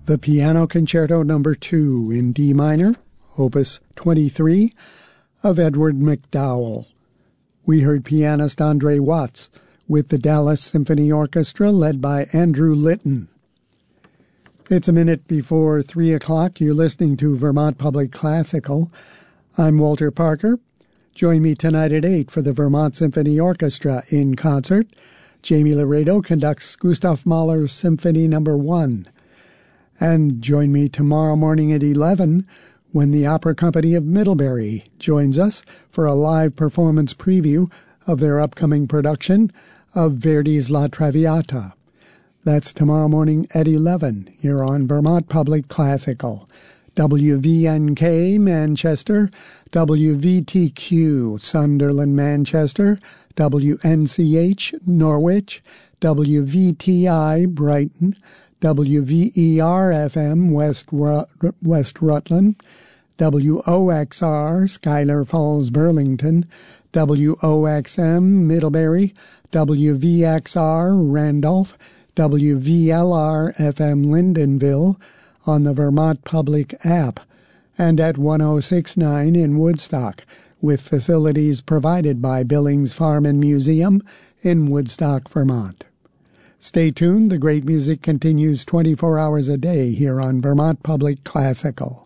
The Piano Concerto No. 2 in D minor, Opus 23, of Edward McDowell. We heard pianist Andre Watts with the Dallas Symphony Orchestra led by Andrew Litton. It's a minute before 3 o'clock. You're listening to Vermont Public Classical. I'm Walter Parker. Join me tonight at 8 for the Vermont Symphony Orchestra in concert. Jamie Laredo conducts Gustav Mahler's Symphony No. 1. And join me tomorrow morning at 11 when the Opera Company of Middlebury joins us for a live performance preview of their upcoming production of Verdi's La Traviata. That's tomorrow morning at 11 here on Vermont Public Classical. WVNK Manchester, WVTQ Sunderland Manchester, WNCH Norwich, WVTI Brighton, WVER-FM West Rutland, WOXR Schuyler Falls Burlington, WOXM Middlebury, WVXR Randolph, WVLR-FM Lyndonville on the Vermont Public app, and at 106.9 in Woodstock, with facilities provided by Billings Farm and Museum in Woodstock, Vermont. Stay tuned. The great music continues 24 hours a day here on Vermont Public Classical.